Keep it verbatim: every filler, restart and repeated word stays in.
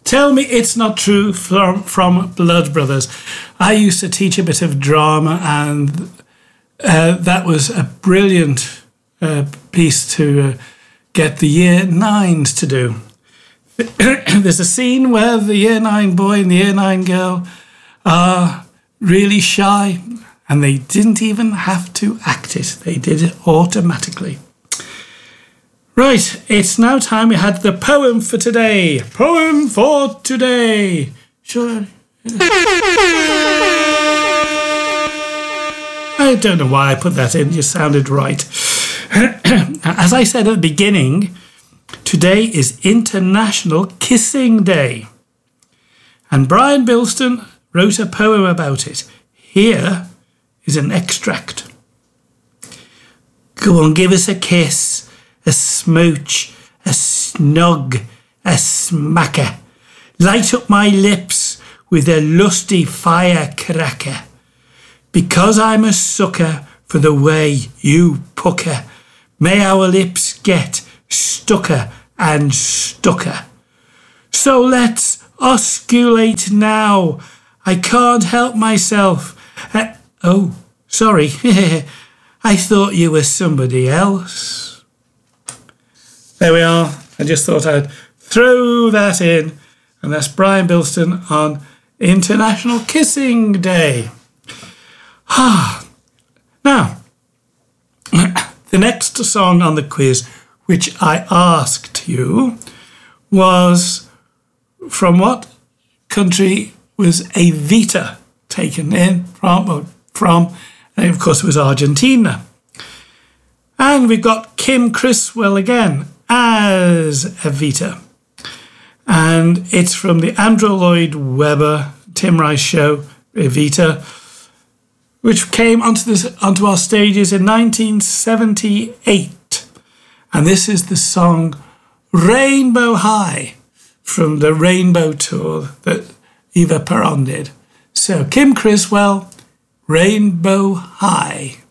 Tell Me It's Not True from, from Blood Brothers. I used to teach a bit of drama, and uh, that was a brilliant uh, piece to uh, get the year nines to do. There's a scene where the year nine boy and the year nine girl are really shy, and they didn't even have to act it. They did it automatically. Right, it's now time we had the poem for today. Poem for today. Sure. I don't know why I put that in. You sounded right. As I said at the beginning, today is International Kissing Day. And Brian Bilston wrote a poem about it. Here is an extract. Go on, give us a kiss, a smooch, a snug, a smacker. Light up my lips with a lusty firecracker. Because I'm a sucker for the way you pucker, may our lips get stucker and stucker. So let's osculate now. I can't help myself. Uh, oh, sorry. I thought you were somebody else. There we are. I just thought I'd throw that in. And that's Brian Bilston on International Kissing Day. Ah, now, the next song on the quiz, which I asked you, was from what country was Evita taken in from? From, and of course, it was Argentina. And we've got Kim Criswell again as Evita. And it's from the Andrew Lloyd Webber Tim Rice show, Evita, which came onto this onto our stages in nineteen seventy-eight. And this is the song Rainbow High from the Rainbow Tour that Eva Peron did. So Kim Criswell, Rainbow High.